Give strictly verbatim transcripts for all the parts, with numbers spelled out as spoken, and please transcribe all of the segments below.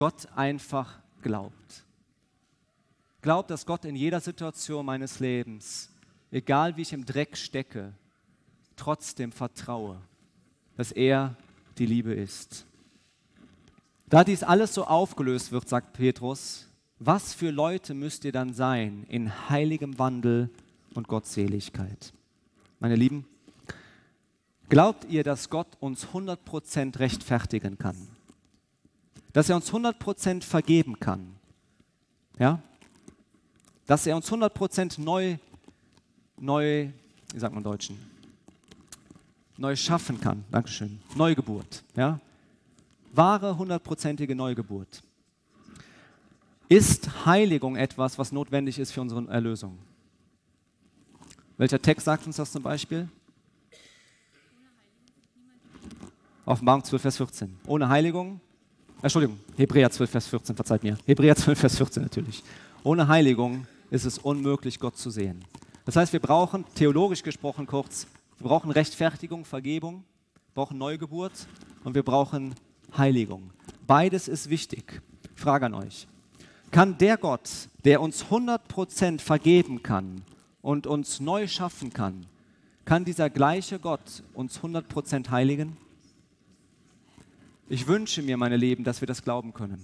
Gott einfach glaubt. Glaubt, dass Gott in jeder Situation meines Lebens, egal wie ich im Dreck stecke, trotzdem vertraue, dass er die Liebe ist. Da dies alles so aufgelöst wird, sagt Petrus, was für Leute müsst ihr dann sein in heiligem Wandel und Gottseligkeit? Meine Lieben, glaubt ihr, dass Gott uns hundert Prozent rechtfertigen kann? Dass er uns hundert Prozent vergeben kann? Ja? Dass er uns hundert Prozent neu, neu, wie sagt man im Deutschen, neu schaffen kann? Dankeschön. Neugeburt. Ja? Wahre, hundertprozentige Neugeburt. Ist Heiligung etwas, was notwendig ist für unsere Erlösung? Welcher Text sagt uns das zum Beispiel? Offenbarung zwölf, Vers vierzehn. Ohne Heiligung, Entschuldigung, Hebräer zwölf, Vers vierzehn, verzeiht mir. Hebräer zwölf, Vers vierzehn natürlich. Ohne Heiligung ist es unmöglich, Gott zu sehen. Das heißt, wir brauchen, theologisch gesprochen kurz, wir brauchen Rechtfertigung, Vergebung, wir brauchen Neugeburt und wir brauchen Heiligung. Beides ist wichtig. Frage an euch. Kann der Gott, der uns hundert Prozent vergeben kann und uns neu schaffen kann, kann dieser gleiche Gott uns hundert Prozent heiligen? Ich wünsche mir, meine Lieben, dass wir das glauben können.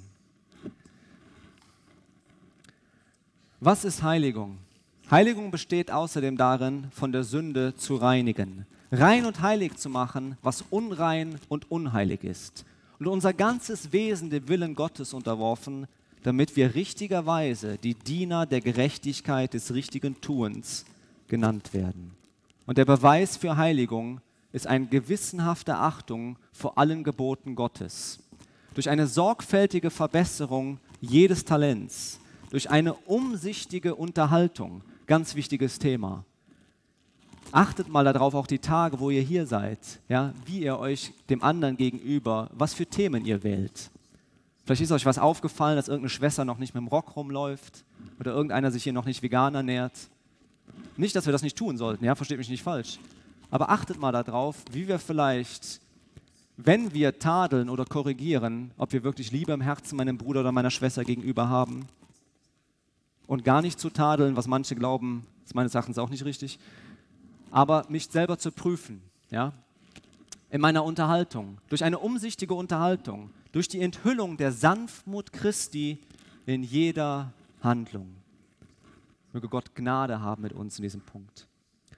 Was ist Heiligung? Heiligung besteht außerdem darin, von der Sünde zu reinigen. Rein und heilig zu machen, was unrein und unheilig ist. Und unser ganzes Wesen dem Willen Gottes unterworfen, damit wir richtigerweise die Diener der Gerechtigkeit des richtigen Tuns genannt werden. Und der Beweis für Heiligung ist eine gewissenhafte Achtung vor allen Geboten Gottes. Durch eine sorgfältige Verbesserung jedes Talents, durch eine umsichtige Unterhaltung, ganz wichtiges Thema. Achtet mal darauf, auch die Tage, wo ihr hier seid, ja, wie ihr euch dem anderen gegenüber, was für Themen ihr wählt. Vielleicht ist euch was aufgefallen, dass irgendeine Schwester noch nicht mit dem Rock rumläuft oder irgendeiner sich hier noch nicht vegan ernährt. Nicht, dass wir das nicht tun sollten, ja, versteht mich nicht falsch. Aber achtet mal darauf, wie wir vielleicht, wenn wir tadeln oder korrigieren, ob wir wirklich Liebe im Herzen meinem Bruder oder meiner Schwester gegenüber haben. Und gar nicht zu tadeln, was manche glauben, ist meines Erachtens auch nicht richtig. Aber mich selber zu prüfen, ja, in meiner Unterhaltung, durch eine umsichtige Unterhaltung, durch die Enthüllung der Sanftmut Christi in jeder Handlung. Möge Gott Gnade haben mit uns in diesem Punkt.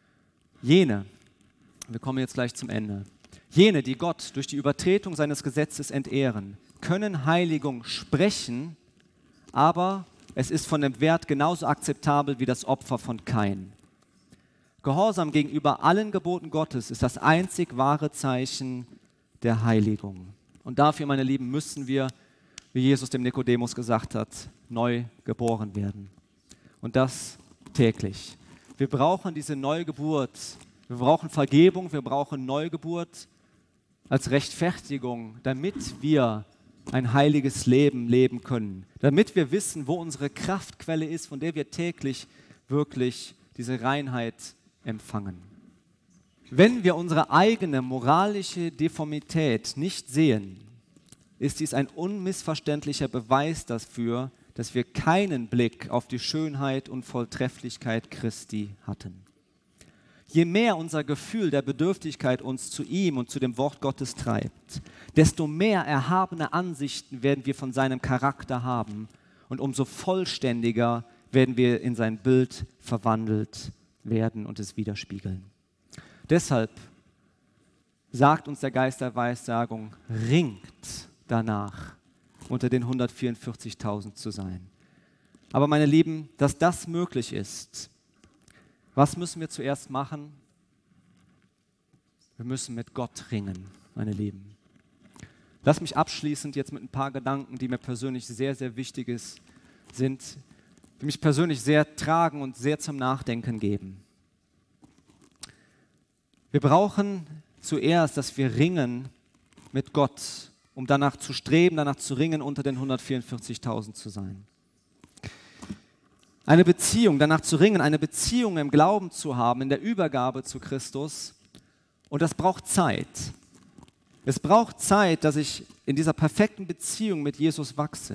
Jene, wir kommen jetzt gleich zum Ende, jene, die Gott durch die Übertretung seines Gesetzes entehren, können Heiligung sprechen, aber es ist von dem Wert genauso akzeptabel wie das Opfer von Kain. Gehorsam gegenüber allen Geboten Gottes ist das einzig wahre Zeichen der Heiligung. Und dafür, meine Lieben, müssen wir, wie Jesus dem Nikodemus gesagt hat, neu geboren werden. Und das täglich. Wir brauchen diese Neugeburt. Wir brauchen Vergebung, wir brauchen Neugeburt als Rechtfertigung, damit wir ein heiliges Leben leben können. Damit wir wissen, wo unsere Kraftquelle ist, von der wir täglich wirklich diese Reinheit empfangen. Wenn wir unsere eigene moralische Deformität nicht sehen, ist dies ein unmissverständlicher Beweis dafür, dass wir keinen Blick auf die Schönheit und Volltrefflichkeit Christi hatten. Je mehr unser Gefühl der Bedürftigkeit uns zu ihm und zu dem Wort Gottes treibt, desto mehr erhabene Ansichten werden wir von seinem Charakter haben und umso vollständiger werden wir in sein Bild verwandelt werden und es widerspiegeln. Deshalb sagt uns der Geist der Weissagung, ringt danach, unter den hundertvierundvierzigtausend zu sein. Aber meine Lieben, dass das möglich ist, was müssen wir zuerst machen? Wir müssen mit Gott ringen, meine Lieben. Lass mich abschließend jetzt mit ein paar Gedanken, die mir persönlich sehr, sehr wichtig ist, sind, die mich persönlich sehr tragen und sehr zum Nachdenken geben. Wir brauchen zuerst, dass wir ringen mit Gott, um danach zu streben, danach zu ringen, unter den hundertvierundvierzigtausend zu sein. Eine Beziehung, danach zu ringen, eine Beziehung im Glauben zu haben, in der Übergabe zu Christus. Und das braucht Zeit. Es braucht Zeit, dass ich in dieser perfekten Beziehung mit Jesus wachse.